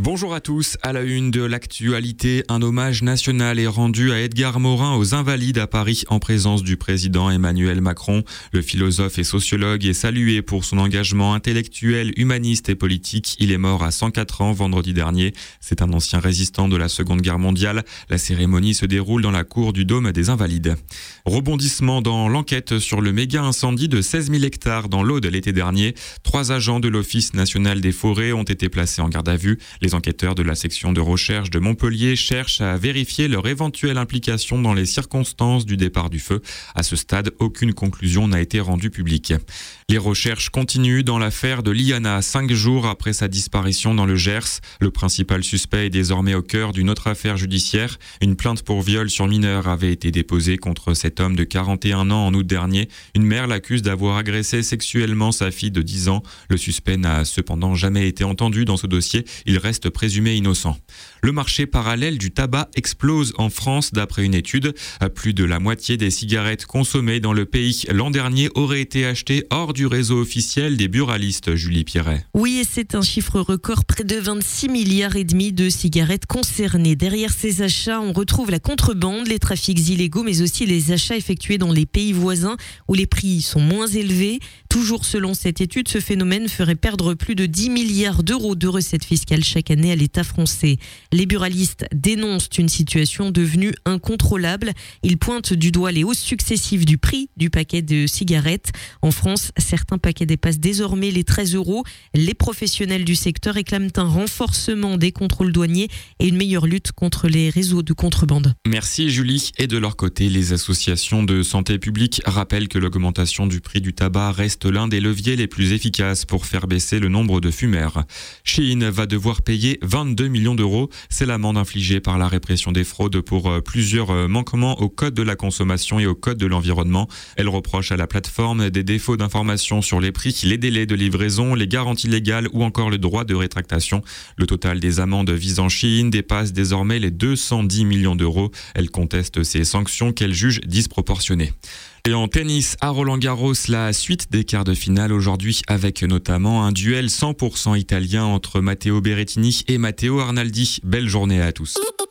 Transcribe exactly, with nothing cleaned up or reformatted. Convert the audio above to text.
Bonjour à tous. À la une de l'actualité, un hommage national est rendu à Edgar Morin aux Invalides à Paris en présence du président Emmanuel Macron. Le philosophe et sociologue est salué pour son engagement intellectuel, humaniste et politique. Il est mort à cent quatre ans vendredi dernier. C'est un ancien résistant de la Seconde Guerre mondiale. La cérémonie se déroule dans la cour du Dôme des Invalides. Rebondissement dans l'enquête sur le méga incendie de seize mille hectares dans l'Aude l'été dernier. Trois agents de l'Office national des forêts ont été placés en garde à vue. Les enquêteurs de la section de recherche de Montpellier cherchent à vérifier leur éventuelle implication dans les circonstances du départ du feu. À ce stade, aucune conclusion n'a été rendue publique. Les recherches continuent dans l'affaire de Liana, cinq jours après sa disparition dans le Gers. Le principal suspect est désormais au cœur d'une autre affaire judiciaire. Une plainte pour viol sur mineur avait été déposée contre cet homme de quarante et un ans en août dernier. Une mère l'accuse d'avoir agressé sexuellement sa fille de dix ans. Le suspect n'a cependant jamais été entendu dans ce dossier. Il reste présumé innocent. Le marché parallèle du tabac explose en France d'après une étude. Plus de la moitié des cigarettes consommées dans le pays l'an dernier auraient été achetées hors du réseau officiel des buralistes, Julie Pierret. Oui, et c'est un chiffre record, près de vingt-six milliards et demi de cigarettes concernées. Derrière ces achats, on retrouve la contrebande, les trafics illégaux, mais aussi les achats effectués dans les pays voisins où les prix sont moins élevés. Toujours selon cette étude, ce phénomène ferait perdre plus de dix milliards d'euros de recettes fiscales chaque année à l'État français. Les buralistes dénoncent une situation devenue incontrôlable. Ils pointent du doigt les hausses successives du prix du paquet de cigarettes. En France, certains paquets dépassent désormais les treize euros. Les professionnels du secteur réclament un renforcement des contrôles douaniers et une meilleure lutte contre les réseaux de contrebande. Merci Julie. Et de leur côté, les associations de santé publique rappellent que l'augmentation du prix du tabac reste l'un des leviers les plus efficaces pour faire baisser le nombre de fumeurs. Shein va devoir payer vingt-deux millions d'euros. C'est l'amende infligée par la répression des fraudes pour plusieurs manquements au code de la consommation et au code de l'environnement. Elle reproche à la plateforme des défauts d'information sur les prix, les délais de livraison, les garanties légales ou encore le droit de rétractation. Le total des amendes visant Shein dépasse désormais les deux cent dix millions d'euros. Elle conteste ces sanctions qu'elle juge disproportionnées. Et en tennis, à Roland-Garros, la suite des quarts de finale aujourd'hui avec notamment un duel cent pour cent italien entre Matteo Berrettini et Matteo Arnaldi. Belle journée à tous.